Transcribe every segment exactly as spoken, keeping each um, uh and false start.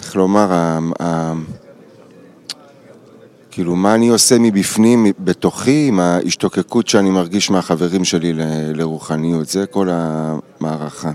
איך לומר, ה, ה, כאילו מה אני עושה מבפנים, בתוכי, עם ההשתוקקות שאני מרגיש מהחברים שלי ל, לרוחניות, זה כל המערכה.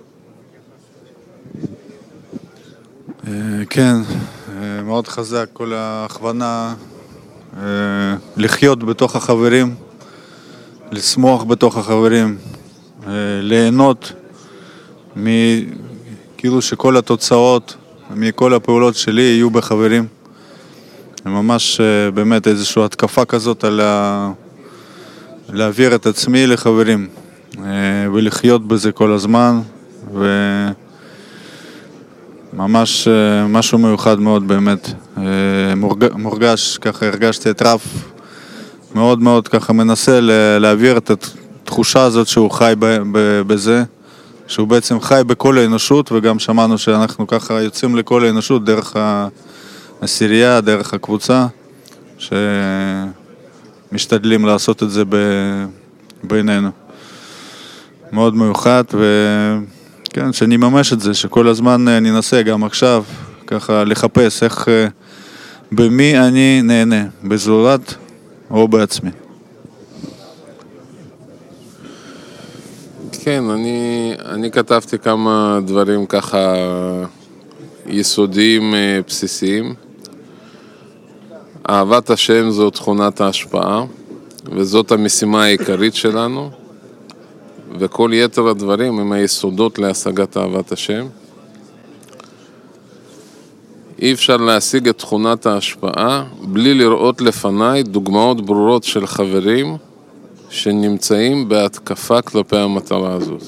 כן, מאוד חזק כל ההכוונה לחיות בתוך החברים, לשמוח בתוך החברים, ליהנות מ... כאילו שכל התוצאות מכל הפעולות שלי יהיו בחברים. ממש באמת איזושהי התקפה כזאת על ה... להעביר את עצמי לחברים ולחיות בזה כל הזמן, וממש משהו מיוחד מאוד באמת. מורגש, ככה הרגשתי את רב מאוד מאוד ככה מנסה להעביר את התחושה הזאת שהוא חי בזה, שהוא בעצם חי בכל האנושות, וגם שמענו שאנחנו ככה יוצאים לכל האנושות דרך העשירייה, דרך הקבוצה, שמשתדלים לעשות את זה בינינו. מאוד מיוחד, וכן, שאני ממש את זה, שכל הזמן ננסה גם עכשיו ככה לחפש איך, במי אני נהנה, בזולת או בעצמי. כן, אני, אני כתבתי כמה דברים ככה יסודיים, בסיסיים. אהבת השם זו תכונת ההשפעה, וזאת המשימה העיקרית שלנו, וכל יתר הדברים הם היסודות להשגת אהבת השם. אי אפשר להשיג את תכונת ההשפעה בלי לראות לפניי דוגמאות ברורות של חברים שנמצאים בהתקפה כלפי המטרה הזאת.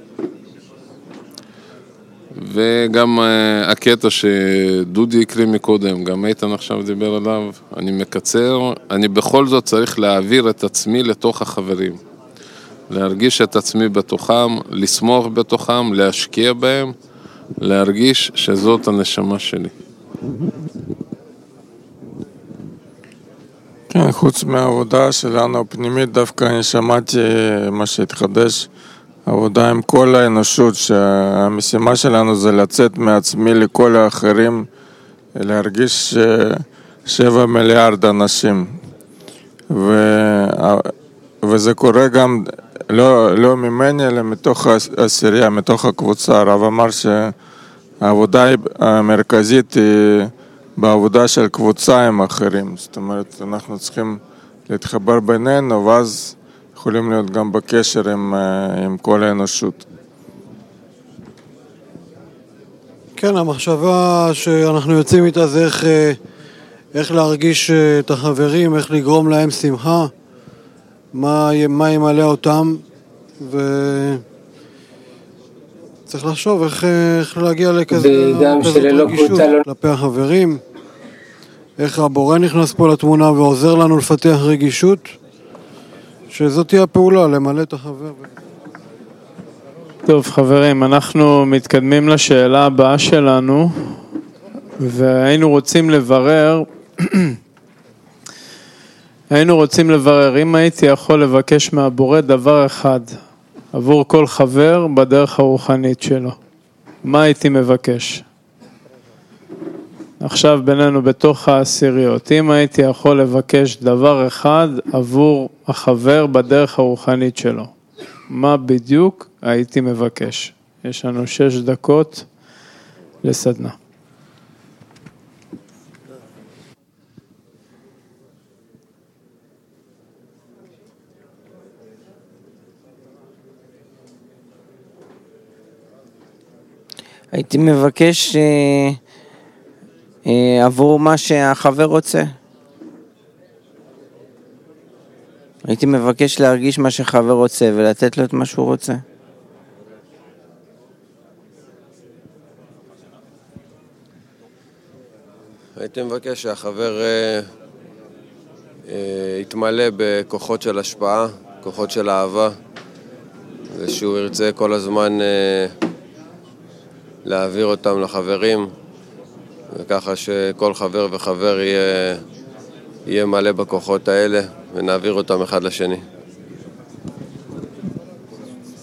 וגם הקטע שדודי הקריא מקודם, גם איתן עכשיו דיבר עליו, אני מקצר, אני בכל זאת צריך להעביר את עצמי לתוך החברים. להרגיש את עצמי בתוכם, לשמוח בתוכם, להשקיע בהם, להרגיש שזאת הנשמה שלי. כן, חוץ מהעבודה שלנו הפנימית, דווקא אני שמעתי מה שהתחדש, עבודה עם כל האנושות, שהמשימה שלנו זה לצאת מעצמי לכל האחרים, להרגיש שבע מיליארד אנשים. ו... וזה קורה גם לא, לא ממני, אלא מתוך העשירייה, מתוך הקבוצה. הרב אמר שהעבודה המרכזית היא בעבודה של קבוצה עם אחרים. זאת אומרת, אנחנו צריכים להתחבר בינינו, ואז יכולים להיות גם בקשר עם, עם כל האנושות. כן, המחשבה שאנחנו יוצאים איתה זה איך, איך להרגיש את החברים, איך לגרום להם שמחה, מה, מה ימלא אותם, וצריך לחשוב איך, איך להגיע לכזה רגישות כלפי החברים, איך הבורא נכנס פה לתמונה ועוזר לנו לפתח רגישות, שזאת תהיה הפעולה, למלא את החבר. טוב חברים, אנחנו מתקדמים לשאלה הבאה שלנו, והיינו רוצים לברר, היינו רוצים לברר אם הייתי יכול לבקש מהבורא דבר אחד, עבור כל חבר בדרך הרוחנית שלו. מה הייתי מבקש? עכשיו בינינו בתוך העשיריות, אם הייתי יכול לבקש דבר אחד עבור החבר בדרך הרוחנית שלו, מה בדיוק הייתי מבקש? יש לנו שש דקות לסדנה. הייתי מבקש אה, אה, עבור מה שהחבר רוצה. הייתי מבקש להרגיש מה שחבר רוצה ולתת לו את מה שהוא רוצה. הייתי מבקש שהחבר אה, אה, יתמלא בכוחות של השפעה, כוחות של אהבה, ושהוא ירצה כל הזמן אה, להעביר אותם לחברים, וככה שכל חבר וחבר יהיה, יהיה מלא בכוחות האלה, ונעביר אותם אחד לשני.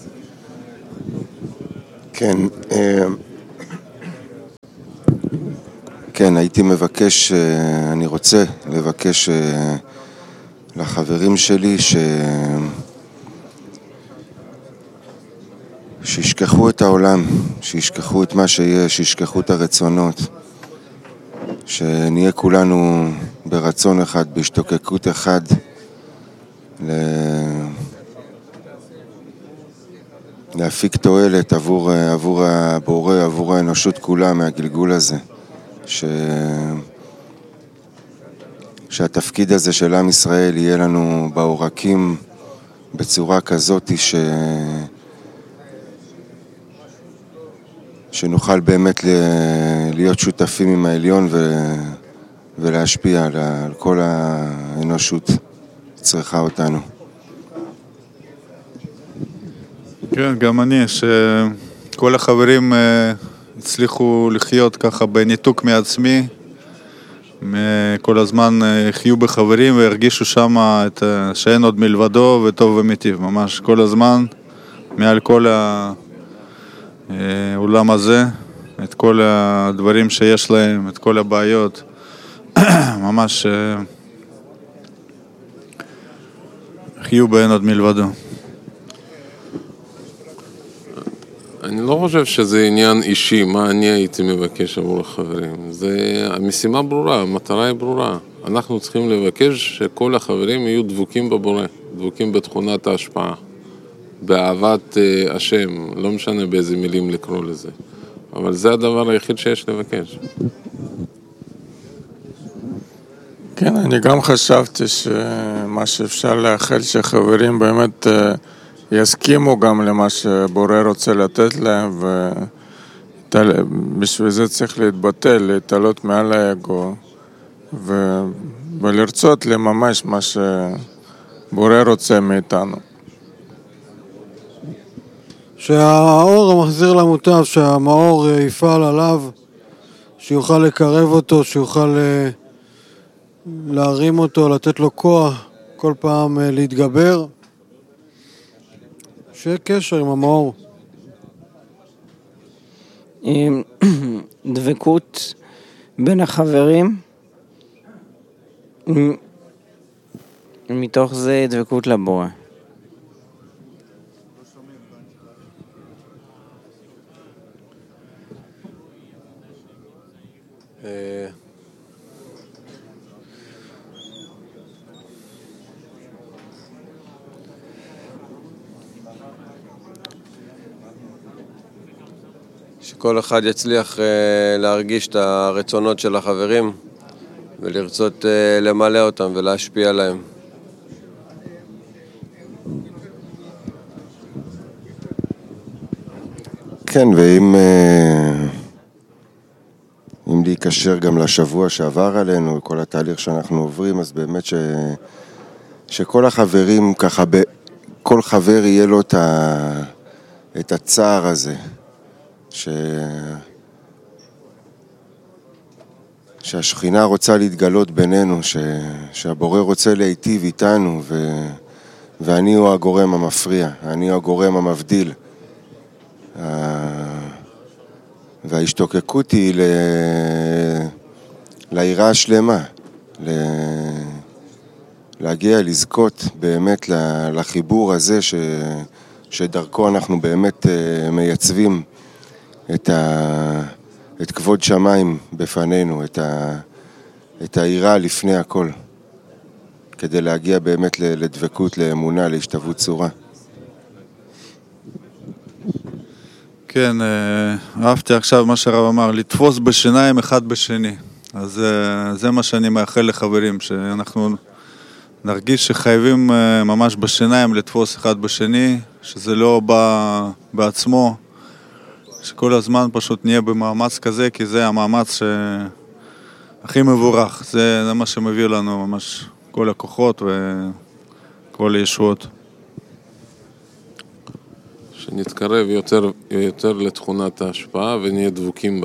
כן, כן, הייתי מבקש, אני רוצה לבקש לחברים שלי ש... שישכחו את העולם, שישכחו את מה שיש, שישכחו את הרצונות, שנהיה כולנו ברצון אחד, בהשתוקקות אחד, ל... להפיק תועלת עבור, עבור הבורא, עבור האנושות כולה מהגלגול הזה, ש... שהתפקיד הזה של עם ישראל יהיה לנו בעורקים בצורה כזאת ש... שנוכל באמת להיות שותפים עם העליון ו... ולהשפיע על, על כל האנושות צריכה אותנו. כן, גם אני, שכל החברים הצליחו לחיות ככה בניתוק מעצמי, כל הזמן חיו בחברים והרגישו שם את, שאין עוד מלבדו וטוב ומיטיב, ממש כל הזמן, מעל כל העולם הזה, את כל הדברים שיש להם, את כל הבעיות, ממש חיו באין עוד מלבדו. אני לא חושב שזה עניין אישי, מה אני הייתי מבקש עבור החברים. זה, המשימה ברורה, המטרה היא ברורה. אנחנו צריכים לבקש שכל החברים יהיו דבוקים בבורא, דבוקים בתכונת ההשפעה, באהבת uh, השם, לא משנה באיזה מילים לקרוא לזה. אבל זה הדבר היחיד שיש לבקש. כן, אני גם חשבתי שמה שאפשר לאחל שחברים באמת... Uh, יסכימו גם למה שבורא רוצה לתת להם, ובשביל זה צריך להתבטל, להתעלות מעל האגו, ו... ולרצות לממש מה שבורא רוצה מאיתנו. שהאור המחזיר למוטב, שהמאור יפעל עליו, שיוכל לקרב אותו, שיוכל להרים אותו, לתת לו כוח, כל פעם להתגבר. שיהיה קשר עם המאור. דבקות בין החברים, מתוך זה דבקות לבורא. שכל אחד יצליח להרגיש את הרצונות של החברים ולרצות למלא אותם ולהשפיע עליהם. כן, ואם אם להיקשר גם לשבוע שעבר עלינו, כל התהליך שאנחנו עוברים, אז באמת ש, שכל החברים ככה, כל חבר יהיה לו את, ה, את הצער הזה. ש... שהשכינה רוצה להתגלות בינינו, ש... שהבורא רוצה להיטיב איתנו, ו... ואני הוא הגורם המפריע, אני הוא הגורם המבדיל. וההשתוקקות היא ל... ליראה השלמה, ל... להגיע, לזכות באמת לחיבור הזה, ש... שדרכו אנחנו באמת מייצבים את, ה... את כבוד שמיים בפנינו, את, ה... את היראה לפני הכל, כדי להגיע באמת לדבקות, לאמונה, להשתוות צורה. כן, אהבתי עכשיו מה שהרב אמר, לתפוס בשיניים אחד בשני. אז זה מה שאני מאחל לחברים, שאנחנו נרגיש שחייבים ממש בשיניים לתפוס אחד בשני, שזה לא בא בעצמו, שכל הזמן פשוט נהיה במאמץ כזה, כי זה המאמץ הכי מבורך. זה, זה מה שמביא לנו ממש כל הכוחות וכל הישועות. שנתקרב יותר, יותר לתכונת ההשפעה ונהיה דבוקים בה.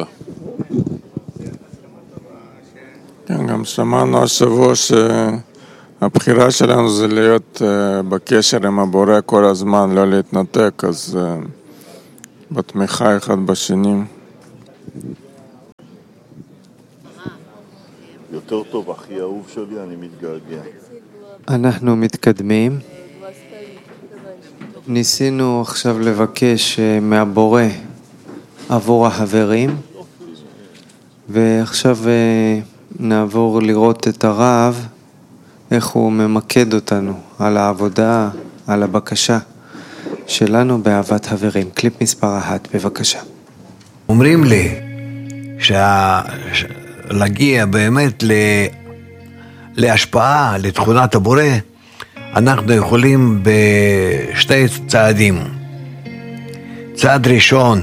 כן, גם שמענו השבוע שהבחירה שלנו זה להיות בקשר עם הבורא כל הזמן, לא להתנתק, אז בתמיכה אחד בשני. יותר טוב, אחי אהוב שלי, אני מתגעגע. אנחנו מתקדמים. ניסינו עכשיו לבקש מהבורא עבור החברים, ועכשיו נעבור לראות את הרב, איך הוא ממקד אותנו על העבודה, על הבקשה שלנו באהבת חברים. קליפ מספר אחת, בבקשה. אומרים לי שלהגיע באמת להשפעה, לתכונת הבורא, אנחנו יכולים בשתי צעדים. צעד ראשון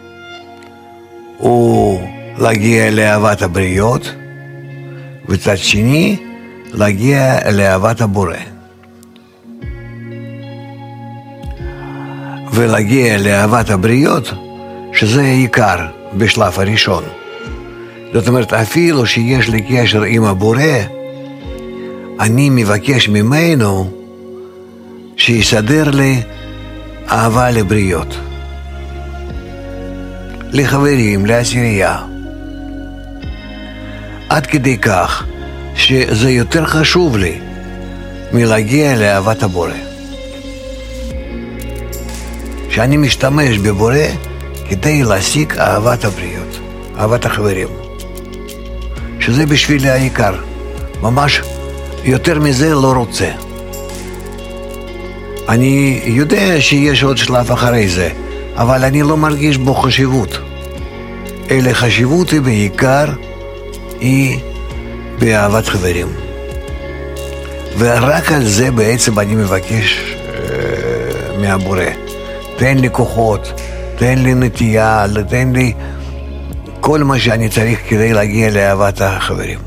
הוא להגיע לאהבת הבריות, וצעד שני להגיע לאהבת הבורא. ולהגיע לאהבת הבריות, שזה העיקר בשלב הראשון. זאת אומרת, אפילו שיש לי קשר עם הבורא, אני מבקש ממנו שיסדר לי אהבה לבריות, לחברים, לעשירייה. עד כדי כך שזה יותר חשוב לי מלהגיע לאהבת הבורא. שאני משתמש בבורא כדי להשיג אהבת הבריות, אהבת החברים. שזה בשבילי העיקר. ממש יותר מזה לא רוצה. אני יודע שיש עוד שלב אחרי זה, אבל אני לא מרגיש בו חשיבות. אלא חשיבות היא בעיקר היא באהבת חברים. ורק על זה בעצם אני מבקש אה, מהבורא. תן לי כוחות, תן לי נטייה, תן לי כל מה שאני צריך כדי להגיע לאהבת החברים.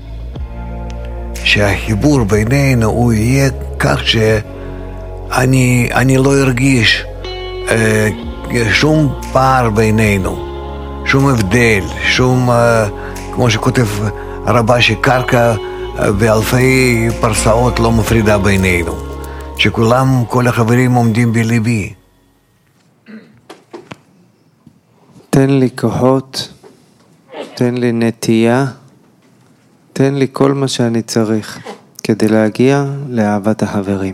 שהחיבור בינינו הוא יהיה כך שאני אני לא ארגיש אה, שום פער בינינו, שום הבדל, שום, אה, כמו שכותב הרבה, שקרקע באלפי פרסאות לא מפרידה בינינו, שכולם, כל החברים עומדים בליבי. תן לי כוחות, תן לי נטייה, תן לי כל מה שאני צריך כדי להגיע לאהבת החברים.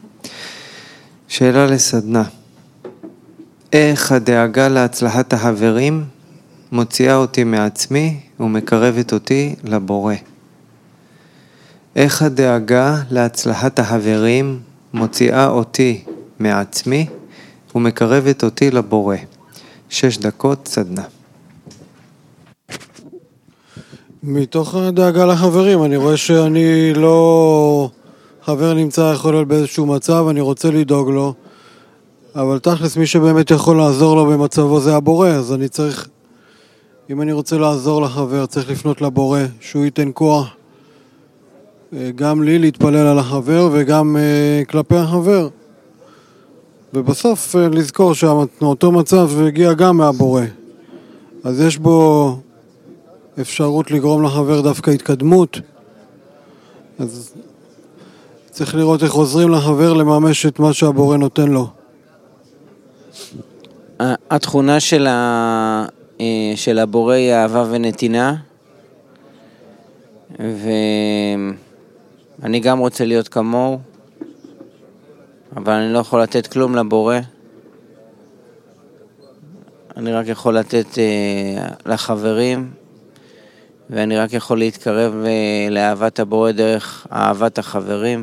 שאלה לסדנה: איך הדאגה להצלחת החברים מוציאה אותי מעצמי ומקרבת אותי לבורא? איך הדאגה להצלחת החברים מוציאה אותי מעצמי ומקרבת אותי לבורא? שש דקות סדנה. מתוך הדאגה לחברים, אני רואה שאני לא... חבר נמצא יכול להיות באיזשהו מצב, אני רוצה לדאוג לו, אבל תכלס מי שבאמת יכול לעזור לו במצבו זה הבורא, אז אני צריך, אם אני רוצה לעזור לחבר, צריך לפנות לבורא, שהוא ייתן כוח, גם לי להתפלל על החבר וגם כלפי החבר. ובסוף לזכור שאותו מצב הגיע גם מהבורא. אז יש בו אפשרות לגרום לחבר דווקא התקדמות. אז צריך לראות איך עוזרים לחבר לממש את מה שהבורא נותן לו. התכונה של, ה... של הבורא היא אהבה ונתינה. ואני גם רוצה להיות כמוהו. אבל אני לא יכול לתת כלום לבורא. אני רק יכול לתת אה, לחברים, ואני רק יכול להתקרב אה, לאהבת הבורא דרך אהבת החברים.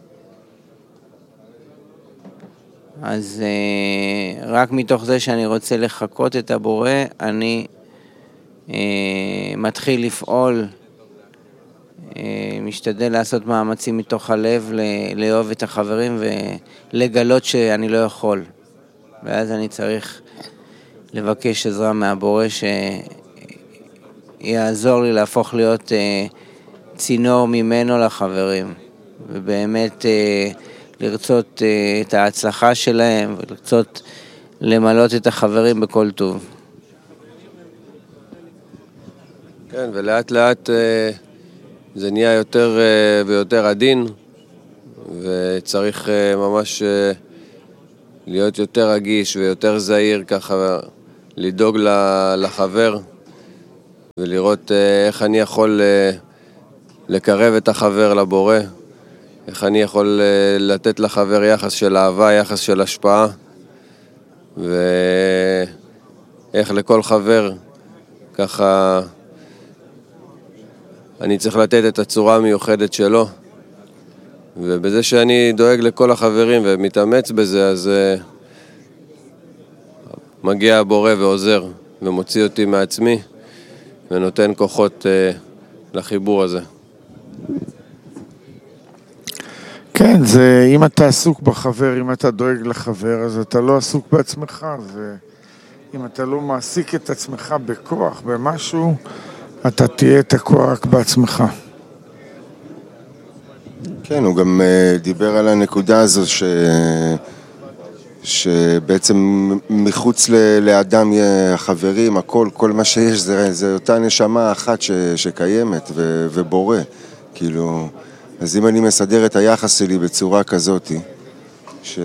אז אה, רק מתוך זה שאני רוצה לחכות את הבורא, אני אה, מתחיל לפעול, אה, משתדל לעשות מאמצים מתוך הלב, לאהוב את החברים ולגלות שאני לא יכול. ואז אני צריך לבקש עזרה מהבורא שיעזור לי להפוך להיות אה, צינור ממנו לחברים, ובאמת אה, לרצות אה, את ההצלחה שלהם, ולרצות למלות את החברים בכל טוב. כן, ולאט לאט אה, זה נהיה יותר אה, ויותר עדין, וצריך אה, ממש אה, להיות יותר רגיש ויותר זהיר, ככה לדאוג לחבר ולראות איך אני יכול לקרב את החבר לבורא, איך אני יכול לתת לחבר יחס של אהבה, יחס של השפעה, ואיך לכל חבר ככה אני צריך לתת את הצורה המיוחדת שלו, ובזה שאני דואג לכל החברים ומתאמץ בזה, אז uh, מגיע הבורא ועוזר ומוציא אותי מעצמי ונותן כוחות uh, לחיבור הזה. כן, זה, אם אתה עסוק בחבר, אם אתה דואג לחבר, אז אתה לא עסוק בעצמך. זה, אם אתה לא מעסיק את עצמך בכוח, במשהו, אתה תהיה תקוע רק בעצמך. כן, הוא גם uh, דיבר על הנקודה הזו ש... שבעצם מחוץ ל... לאדם החברים, הכל, כל מה שיש, זה, זה אותה נשמה אחת ש... שקיימת ו... ובורא. כאילו, אז אם אני מסדר את היחס שלי בצורה כזאת, ש...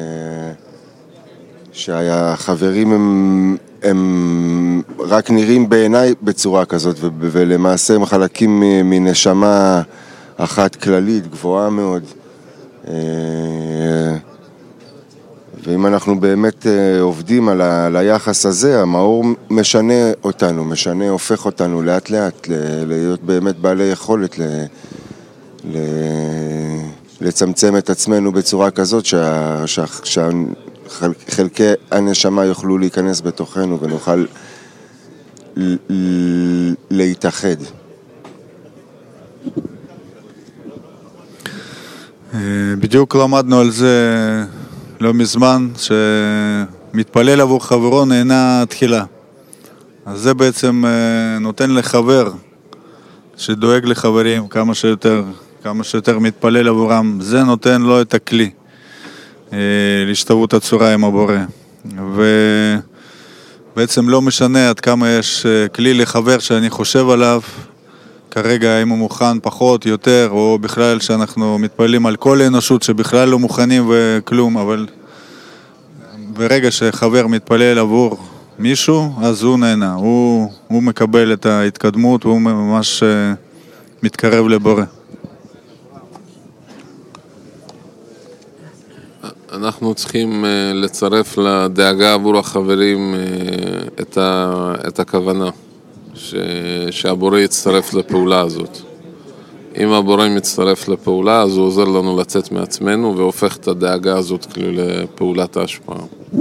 שהחברים הם, הם רק נראים בעיניי בצורה כזאת, ו... ולמעשה הם חלקים מנשמה אחת כללית, גבוהה מאוד. ואם אנחנו באמת עובדים על, ה... על היחס הזה, המאור משנה אותנו, משנה, הופך אותנו לאט לאט, להיות באמת בעלי יכולת ל... ל... לצמצם את עצמנו בצורה כזאת שה... שה... שחלקי הנשמה יוכלו להיכנס בתוכנו ונוכל ל... ל... להתאחד. בדיוק למדנו על זה לא מזמן, שמתפלל עבור חברו נהנה תחילה. אז זה בעצם נותן לחבר שדואג לחברים כמה שיותר, כמה שיותר מתפלל עבורם, זה נותן לו את הכלי להשתוות הצורה עם הבורא. ובעצם לא משנה עד כמה יש כלי לחבר שאני חושב עליו, כרגע אם הוא מוכן פחות, יותר, או בכלל שאנחנו מתפללים על כל האנושות שבכלל לא מוכנים וכלום, אבל ברגע שחבר מתפלל עבור מישהו, אז הוא נהנה, הוא, הוא מקבל את ההתקדמות, והוא ממש מתקרב לבורא. אנחנו צריכים לצרף לדאגה עבור החברים את, ה, את הכוונה. ש... שהבורא יצטרף לפעולה הזאת. אם הבורא מצטרף לפעולה, אז הוא עוזר לנו לצאת מעצמנו והופך את הדאגה הזאת כאילו לפעולת ההשפעה.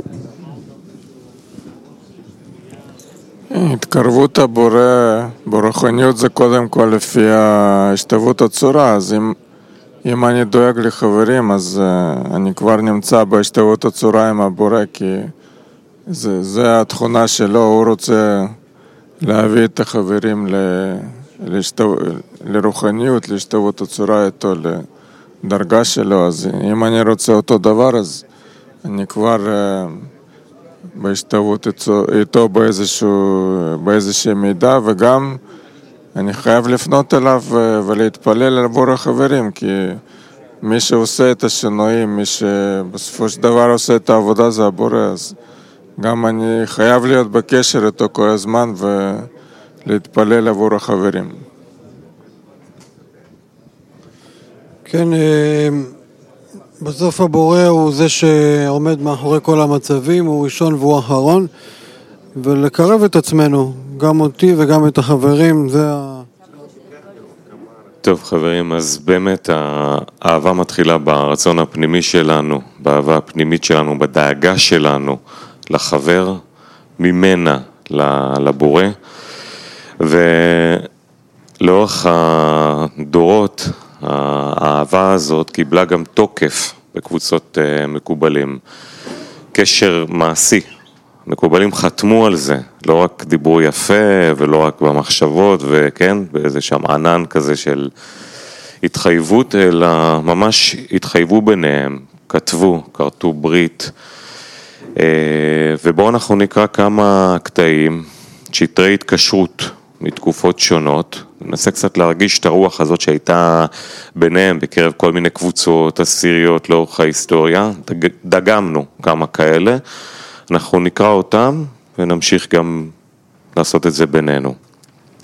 התקרבות הבורא ברוחניות זה קודם כל לפי השתוות הצורה, אז אם, אם אני דואג לחברים, אז uh, אני כבר נמצא בהשתוות הצורה עם הבורא, כי זה, זה התכונה שלו, הוא רוצה להביא את החברים להשתו... לרוחניות, להשתוות הצורה איתו, לדרגה שלו. אז אם אני רוצה אותו דבר, אז אני כבר uh, בהשתוות איתו באיזשהו, באיזושהי מידע, וגם אני חייב לפנות אליו ולהתפלל עבור החברים, כי מי שעושה את השינויים, מי שבסופו של דבר עושה את העבודה זה הבורא, אז גם אני חייב להיות בקשר איתו כל הזמן ולהתפלל עבור החברים. כן, בסוף הבורא הוא זה שעומד מאחורי כל המצבים, הוא ראשון והוא אחרון, ולקרב את עצמנו, גם אותי וגם את החברים, זה ה... טוב חברים, אז באמת האהבה מתחילה ברצון הפנימי שלנו, באהבה הפנימית שלנו, בדאגה שלנו לחבר, ממנה לבורא, ולאורך הדורות האהבה הזאת קיבלה גם תוקף בקבוצות מקובלים, קשר מעשי. מקובלים חתמו על זה, לא רק דיברו יפה ולא רק במחשבות וכן, באיזה שם ענן כזה של התחייבות, אלא ממש התחייבו ביניהם, כתבו, כרתו ברית. ובואו אנחנו נקרא כמה קטעים, שטרי התקשרות מתקופות שונות, ננסה קצת להרגיש את הרוח הזאת שהייתה ביניהם בקרב כל מיני קבוצות אסיריות לאורך ההיסטוריה, דגמנו כמה כאלה, אנחנו נקרא אותם ונמשיך גם לעשות את זה בינינו.